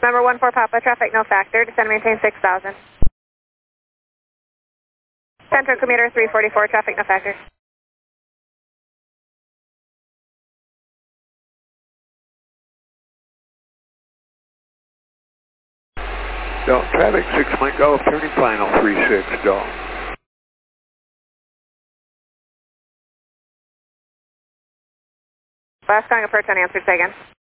Number 14 Papa, traffic no factor, descend and maintain 6,000. Central commuter 344, traffic no factor. Delta traffic 6 Mike Golf, turning final 36 Delta. Last calling approach unanswered, say again.